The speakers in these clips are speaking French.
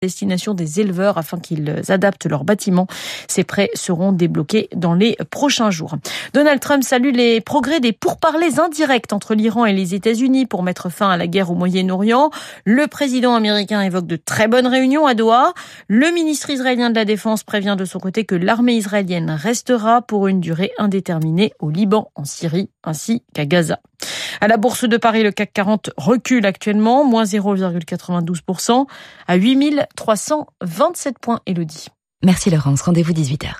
destination des éleveurs afin qu'ils adaptent leurs bâtiments. Ces prêts seront débloqués dans les prochains jours. Donald Trump salue les progrès des pourparlers indirects entre l'Iran et les États-Unis pour mettre fin à la guerre au Moyen-Orient. Le président américain évoque de très bonnes réunions à Doha. Le ministre israélien de la Défense prévient de son côté que l'armée israélienne restera pour une durée indéterminée au Liban, en Syrie ainsi qu'à Gaza. À la Bourse de Paris, le CAC 40 recule actuellement, moins 0,92% à 8327 points. Élodie. Merci Laurence, rendez-vous 18h.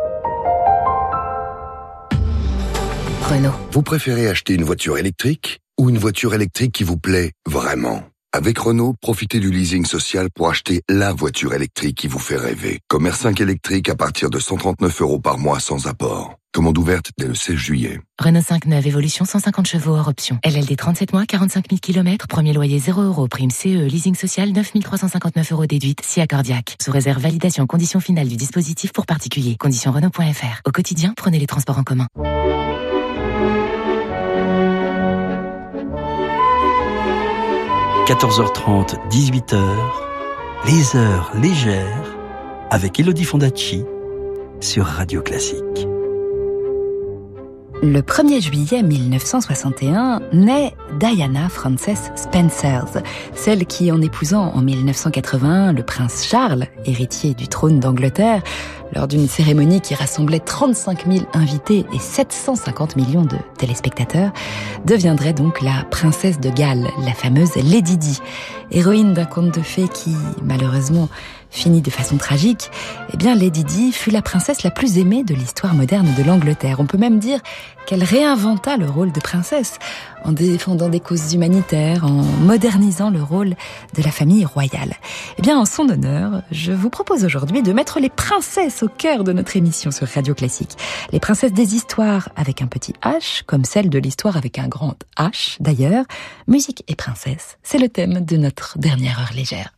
Renault. Vous préférez acheter une voiture électrique ou une voiture électrique qui vous plaît vraiment ? Avec Renault, profitez du leasing social pour acheter la voiture électrique qui vous fait rêver. Comme R5 électrique à partir de 139 € par mois sans apport. Commande ouverte dès le 16 juillet. Renault 5 neuve, évolution 150 chevaux hors option. LLD 37 mois, 45 000 km, premier loyer 0 €, prime CE, leasing social 9 359 € déduite, si accordiaque. Sous réserve validation, conditions finales du dispositif pour particuliers. Conditions Renault.fr. Au quotidien, prenez les transports en commun. « 14h30, 18h, les heures légères avec Elodie Fondacci sur Radio Classique. Le 1er juillet 1961 naît Diana Frances Spencer, celle qui, en épousant en 1981 le prince Charles, héritier du trône d'Angleterre, lors d'une cérémonie qui rassemblait 35 000 invités et 750 millions de téléspectateurs, deviendrait donc la princesse de Galles, la fameuse Lady Di. Héroïne d'un conte de fées qui, malheureusement, finit de façon tragique, eh bien Lady Di fut la princesse la plus aimée de l'histoire moderne de l'Angleterre. On peut même dire qu'elle réinventa le rôle de princesse en défendant des causes humanitaires, en modernisant le rôle de la famille royale. Eh bien, en son honneur, je vous propose aujourd'hui de mettre les princesses au cœur de notre émission sur Radio Classique. Les princesses des histoires avec un petit H, comme celle de l'histoire avec un grand H d'ailleurs. Musique et princesse, c'est le thème de notre dernière heure légère.